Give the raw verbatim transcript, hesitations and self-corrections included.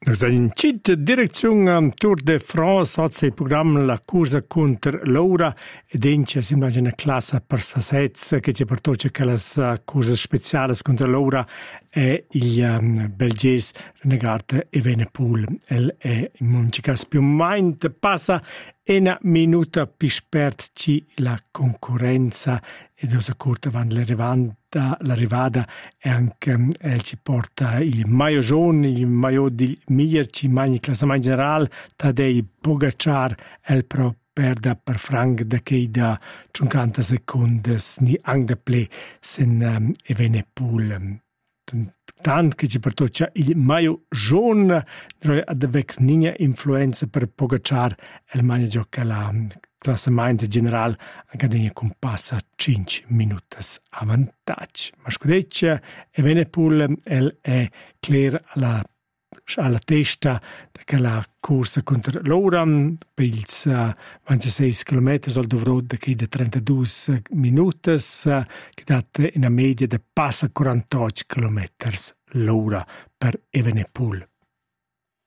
In cit direzione Tour de France hat il programma la corsa contro l'ora ed ence sembra una classe per sasez che ci portoce che le corse speciali contro l'ora è il um, belgese Renegade Evenepoel. El è in Moncicas più mind passa una minuta più sperti la concorrenza e dosa corta van l'arrivata, l'arrivata e anche eh, ci porta il maio giorno, il maio di miglior ci magni classamento generale da dei Pogacar el pro perda per Frank da che da cinquanta secondi ni anche da play sen um, Evenepoel. Tant che ci porta il maio giorno ad avere ninguna influenza per Pogacar e il maio gioca la classamento generale anche con passa cinque minuti a vantaggio. Ma scudeccia Evenepoel è chiaro alla alla testa della corsa contro l'ora per i ventisei chilometri al dovrò che da trentadue minuti che date una media di passa quarantotto chilometri l'ora per Evenepoel.